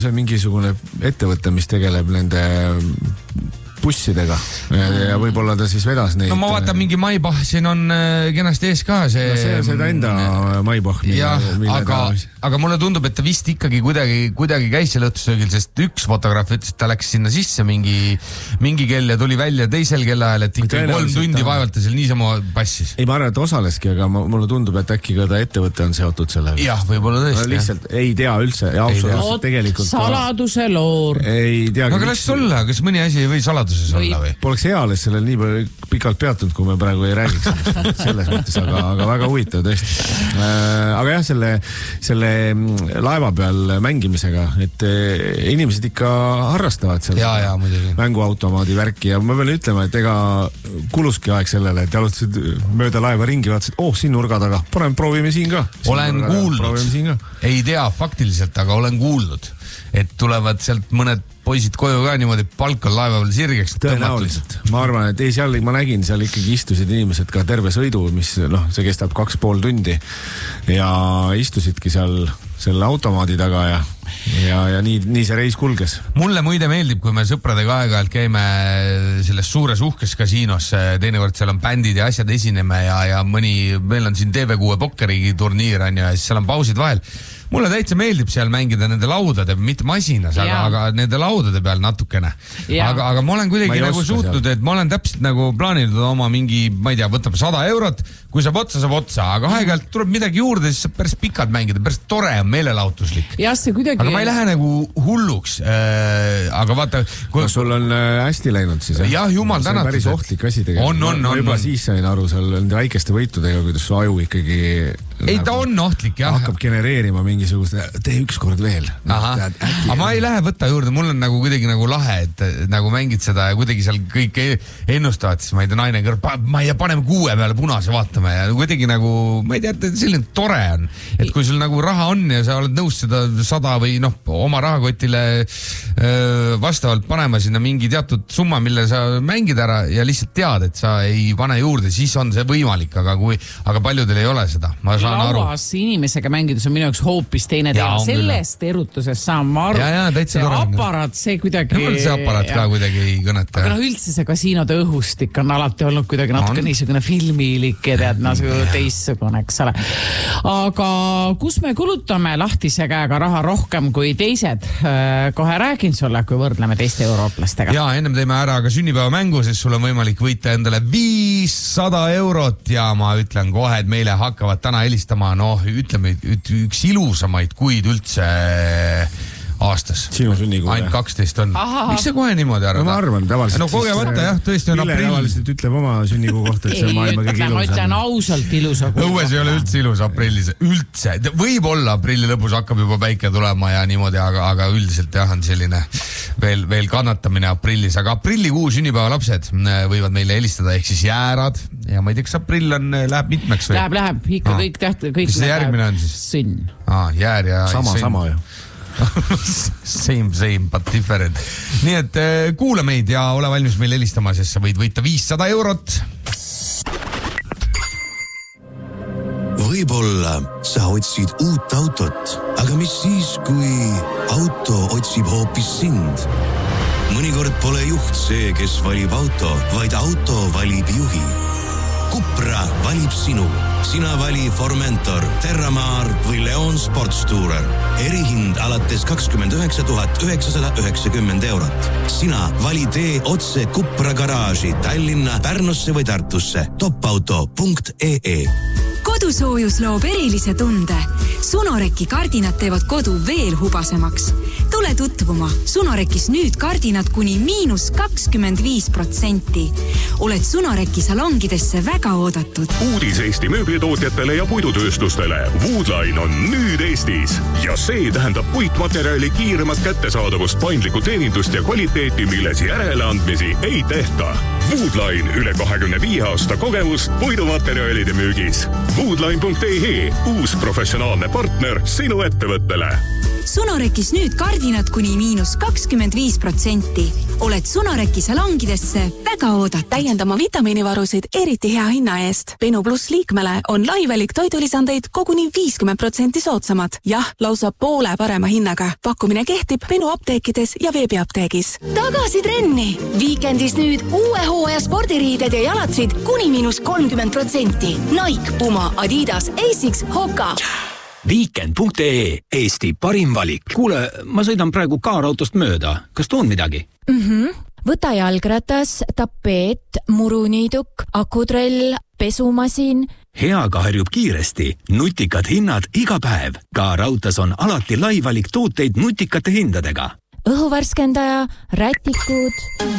See on mingisugune ettevõte, mis tegeleb nende bussidega ja võib-olla ta siis vedas neid. No ma vaatan mingi Maybach, siin on kenasti ees ka see. No see on seda enda Maybach. Aga mulle tundub, et ta vist ikkagi kuidagi käis seal õhtusöögil, sest üks fotograaf ütles, et ta läks sinna sisse mingi kell ja tuli välja teisel kellaajal, et ikka 3 tundi vaevalt ja seal niisama passis. Ei, ma arvan, et osaleski, aga mulle tundub, et äkki ka ta ettevõte on seotud selle. Jah, võib-olla tõesti. Lihtsalt ei tea üldse. Tegelikult saladuse loor. Ei tea. Aga las olla, kas mõni asi ei või saladus või? Poleks eales sellel nii palju pikalt peatunud, kui me praegu ei räägiks selles mõttes, aga väga huvitav tõesti. Aga jah, selle laeva peal mängimisega, et inimesed ikka harrastavad selle mänguautomaadi värki ja ma pean ütlema, et ega kuluski aeg sellele, et jalutasid mööda laeva ringi, vaatasid, siin nurga taga, proovime siin ka. Olen kuulnud, ei tea faktiliselt, aga olen kuulnud, et tulevad sealt mõned poisid koju ka niimoodi palkal laeva peal sirgeks. Tõenäoliselt. Ma arvan, et seal ma nägin, seal ikkagi istusid inimesed ka terve sõidu, mis see kestab 2,5 tundi ja istusidki seal selle automaadi taga ja nii see reis kulges. Mulle muide meeldib, kui me sõpradega aeg-ajalt käime selles suures uhkes kasiinos, teinekord seal on bändid ja asjad esineme ja meil on siin TV6 pokkeri turniir ja siis seal on pausid vahel. Mulle täitsa meeldib seal mängida nende laudade, mitte masinas, aga nende laudade peal natukene. Aga ma olen kuidagi nagu suutnud, et ma olen täpselt nagu plaaninud oma mingi, ma ei tea, võtab 100 eurot, kui saab otsa, aga aeg-ajalt tuleb midagi juurde, siis saab päris pikalt mängida, päris tore on meelelahutuslik. Aga ma ei lähe nagu hulluks, aga vaata... sul on hästi läinud siis? Jah, jumal tänatud. See on päris ohtlik asi tegelikult. Ma juba siis sain aru seal nende väikeste võitudega, kuidas su aju ikkagi... Ei, ta on ohtlik, jah. Hakkab genereerima mingisugust, tee ükskord veel. Aga ma ei lähe võtta juurde, mul on nagu kuidagi nagu lahe, et nagu mängid seda ja kuidagi seal kõik ennustavad, siis ma ei tea, naine kõrv, ma ei tea, paneme 6 peale punase vaatama ja kuidagi nagu, ma ei tea, selline tore on, et kui sul nagu raha on ja sa oled nõus seda 100 või oma rahakotile vastavalt panema sinna mingi teatud summa, mille sa mängid ära ja lihtsalt tead, et sa ei pane juurde, siis on see võimalik, aga paljudel ei ole seda. Lauas inimesega mängides on minu jaoks hoopis teine teema. Sellest erutusest saan ma aru. See aparaat, see kuidagi... See aparaat ka kuidagi ei kõneta. Aga üldse see kasiinode õhustik on alati olnud kuidagi natuke niisugune filmilik ja teistsugune, eks ole. Aga kus me kulutame lahtise käega raha rohkem kui teised? Kohe räägin sulle, kui võrdleme teiste eurooplastega. Ja ennem teeme ära ka sünnipäeva mängu, sest sul on võimalik võita endale 500 eurot ja ma ütlen kohe, et meile hakkavad täna helistama, ütleme, üks ilusamaid kuid üldse aastas. Sinu sünnikuud. Ainult 12 on. Miks see kohe niimoodi arvada? Ma arvan, tavaliselt. Kogemata jah, tõesti on aprill. Tavaliselt ütleb oma sünnikuu kohta, et see on maailma kõige ilusam. Ma ütlen ausalt ilusa kuu. Õues ei ole üldse ilus aprillis. Üldse. Võib-olla aprilli lõpus hakkab juba päike tulema ja niimoodi, aga üldiselt jah on selline veel kannatamine aprillis. Aga aprillikuu sünnipäeva lapsed võivad meile helistada ehk siis jäärad. Ja ma ei tea, kas aprill läheb mitmeks või? Läheb. Ikka kõik täht. Mis see järgmine on siis? Sõnn. Jäär ja sama ju. Same, but different. Nii et kuula meid ja ole valmis meil helistama, sest sa võid võita 500 eurot. Võib-olla sa otsid uut autot, aga mis siis, kui auto otsib hoopis sind? Mõnikord pole juht see, kes valib auto, vaid auto valib juhi. Cupra valib sinu. Sina vali Formentor, Terramar või Leon Sportstourer. Erihind alates 29 990 eurot. Sina vali tee otse Cupra garaaži Tallinna, Pärnusse või Tartusse. Topauto.ee. Kodusoojus loob erilise tunde. Sunoreki kardinad teevad kodu veel hubasemaks. Tule tutvuma. Sunorekis nüüd kardinad kuni -25%. Oled Sunoreki salongidesse väga oodatud. Uudis Eesti mööblitootjatele ja puidutööstustele. Woodline on nüüd Eestis. Ja see tähendab puitmaterjali kiiremat kättesaadavust, paindlikku teenindust ja kvaliteeti, milles järeleandmisi ei tehta. Woodline üle 25 aasta kogemus puidumaterjalide müügis. Woodline.ee, uus professionaalne partner sinu ettevõttele. Sunorekis nüüd kardinad kuni -25%. Oled Sunoreki salongidesse väga oodatud. Täiendama vitamiinivarusid eriti hea hinna eest. Benu Plus liikmele on laivelik toidulisandeid koguni 50% soodsamad. Jah, lausa poole parema hinnaga. Pakkumine kehtib Benu apteekides ja veebiapteegis. Tagasi trenni! Viikendis nüüd uue hooaja spordiriided ja jalatsid kuni -30%. Nike, Puma, Adidas, Asics, Hoka. Weekend.ee, Eesti parim valik. Kuule, ma sõidan praegu kaarautost mööda. Kas toon midagi? Võta jalgratas, tapeet, muruniiduk, akutrell, pesumasin. Heaga harjub kiiresti. Nutikad hinnad iga päev. Kaarautos on alati lai valik tooteid nutikate hindadega. Õhuvärskendaja, rätikud.